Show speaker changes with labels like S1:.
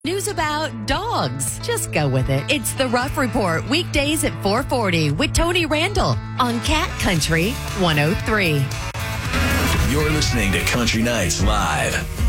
S1: News about dogs. Just go with it. It's the Rough Report, weekdays at 4:40 with Tony Randall on Cat Country 103.
S2: You're listening to Country Nights Live.